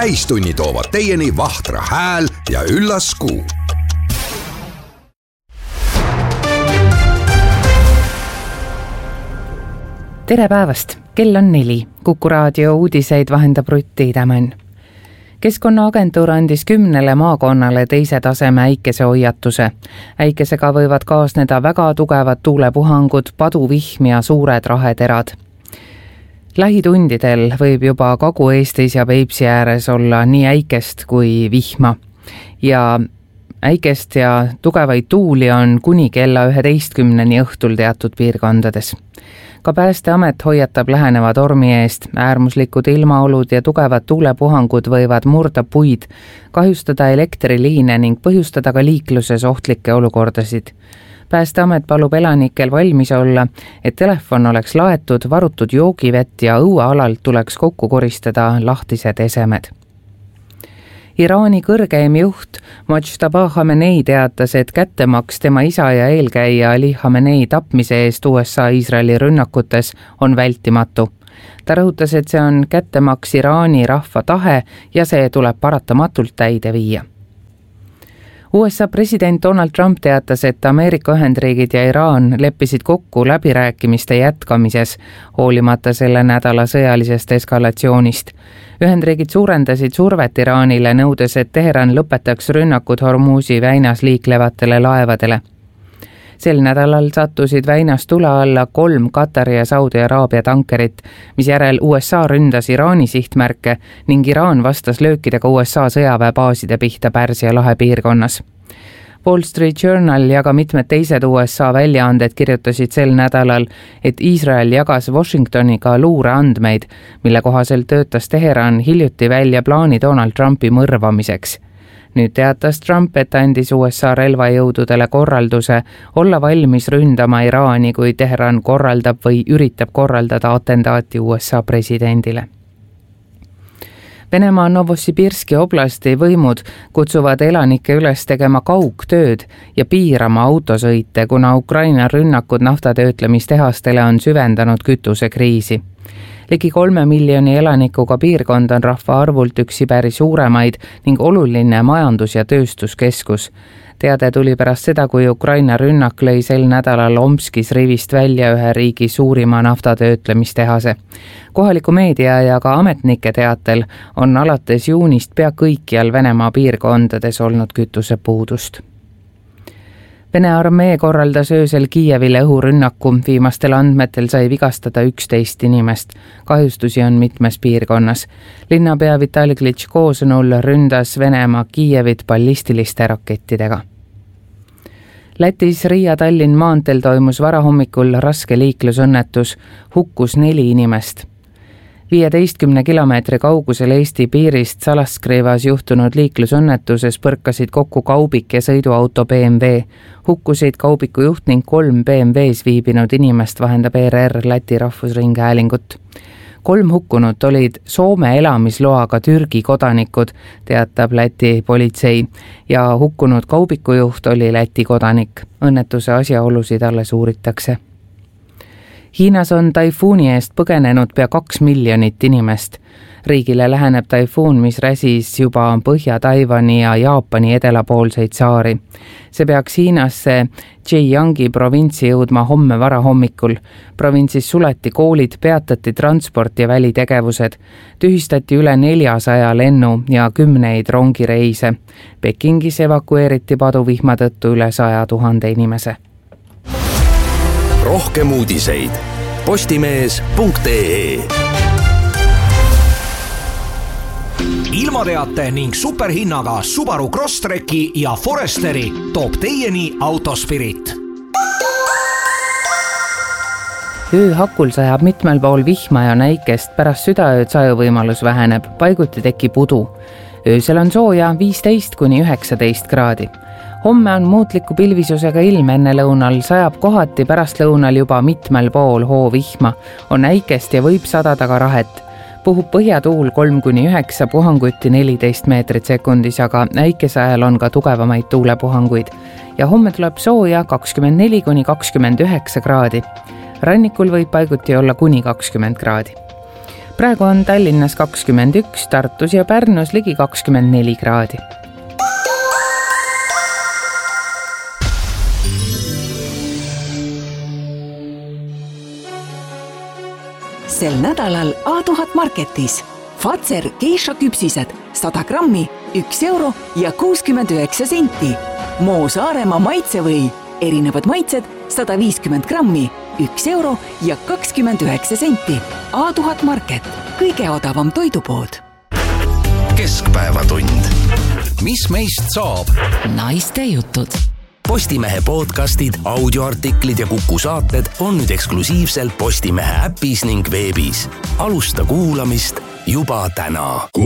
Täistunni toovad teieni Vahtra hääl ja üllas Kuu. Tere päevast! Kell on 4. Kuku raadio uudiseid vahendab Rutti Tämän. Keskkonnaagentuur andis 10 maakonnale teise taseme äikesehoiatuse. Äikesega võivad kaasneda väga tugevad tuulepuhangud, paduvihm ja suured raheterad. Lähitundidel võib juba Kagu-Eestis ja Peipsi ääres olla nii äikest kui vihma. Ja äikest ja tugevaid tuuli on kuni kella 11-ni õhtul teatud piirkondades. Ka Päästeamet hoiatab läheneva tormi eest. Äärmuslikud ilmaolud ja tugevad tuulepuhangud võivad murda puid, kahjustada elektriliine ning põhjustada ka liikluses ohtlikke olukordasid. Päästeamet palub elanikel valmis olla, et telefon oleks laetud, varutud joogivett ja õuealalt tuleks kokku koristada lahtised esemed. Iraani kõrgeim juht Mojtaba Khamenei teatas, et kättemaks tema isa ja eelkäija Ali Khamenei tapmise eest USA-Iisraeli rünnakutes on vältimatu. Ta rõhutas, et see on kättemaks Iraani rahva tahe ja see tuleb paratamatult täide viia. USA president Donald Trump teatas, et Ameerika Ühendriigid ja Iraan leppisid kokku läbirääkimiste jätkamises, hoolimata selle nädala sõjalisest eskalatsioonist. Ühendriigid suurendasid survet Iraanile, nõudes, et Teheran lõpetaks rünnakud Hormuzi väinas liiklevatele laevadele. Sel nädalal sattusid väinas tule alla 3 Katari ja Saudi Araabia tankerit, mis järel USA ründas Iraani sihtmärke ning Iraan vastas löökidega USA sõjaväebaaside pihta Pärsia lahe piirkonnas. Wall Street Journal ja ka mitmed teised USA väljaanded kirjutasid sel nädalal, et Iisrael jagas Washingtoniga luureandmeid, mille kohaselt töötas Teheran hiljuti välja plaani Donald Trumpi mõrvamiseks. Nüüd teatas Trump, et andis USA relvajõududele korralduse olla valmis ründama Iraani, kui Teheran korraldab või üritab korraldada atentaati USA presidendile. Venemaa Novosibirski oblasti võimud kutsuvad elanikke üles tegema kaugtööd ja piirama autosõite, kuna Ukraina rünnakud naftatöötlemistehastele on süvendanud kütusekriisi. Ligi 3 miljoni elanikuga piirkond on rahva arvult üks Siberi suuremaid ning oluline majandus- ja tööstuskeskus. Teade tuli pärast seda, kui Ukraina rünnak lõi sel nädalal Omskis rivist välja ühe riigi suurima naftatöötlemistehase. Kohaliku meedia ja ka ametnike teatel on alates juunist pea kõikjal Venemaa piirkondades olnud kütusepuudust. Vene armee korraldas öösel Kiievile õhurünnaku, viimastel andmetel sai vigastada 11 inimest. Kahjustusi on mitmes piirkonnas. Linnapea Vitali Klitschko sõnul ründas Venemaa Kiievit ballistiliste rakettidega. Lätis Riia-Tallinn maanteel toimus varahommikul raske liiklusõnnetus, hukkus 4 inimest. 15 kilomeetri kaugusel Eesti piirist Salaskrivas juhtunud liiklusõnnetuses põrkasid kokku kaubik ja sõiduauto BMW. Hukkusid kaubiku juht ning 3 BMW-s viibinud inimest, vahendab ERR Läti Rahvusringhäälingut. 3 hukkunut olid Soome elamisloaga Türgi kodanikud, teatab Läti politsei, ja hukkunud kaubiku juht oli Läti kodanik. Õnnetuse asjaolusid alles uuritakse. Hiinas on taifuuni eest põgenenud pea 2 miljonit inimest. Riigile läheneb taifuun, mis räsis juba Põhja-Taiwani ja Jaapani edelapoolseid saari. See peaks Hiinasse Zhejiangi provintsi jõudma homme varahommikul. Provintsis suleti koolid, peatati transport ja välitegevused. Tühistati üle 400 lennu ja 10 rongireise. Pekingis evakueeriti paduvihma tõttu üle 100 000 inimese. Rohkem uudiseid postimees.ee. Ilmateate ning superhinnaga Subaru Crosstreki ja Foresteri toob teieni Autospirit. Ööhakul sajab mitmel pool vihma ja näikest, pärast südaööd sajuvõimalus väheneb, paiguti tekib udu. Öösel on sooja 15–19 kraadi. Homme on muutliku pilvisusega ilm, enne lõunal sajab kohati, pärast lõunal juba mitmel pool hoovihma, on äikest ja võib sadada ka rahet. Puhub põhjatuul 3–9, puhanguti 14 meetrit sekundis, aga äikese ajal on ka tugevamaid tuulepuhanguid. Ja homme tuleb sooja 24–29 kraadi. Rannikul võib paiguti olla kuni 20 kraadi. praegu on Tallinnas 21, Tartus ja Pärnus ligi 24 kraadi. Sel nädalal A1000 Marketis Fazer geisha küpsised 100 grammi 1 euro ja 69 senti. Moo Saaremaa maitsevõi erinevad maitsed 150 grammi 1 euro ja 29 senti. A1000 Market, kõige odavam toidupood. Keskpäevatund. Mis meist saab? Naiste jutud. Postimehe podcastid, audioartiklid ja Kuku saated on nüüd eksklusiivselt Postimehe äpis ning veebis. Alusta kuulamist juba täna.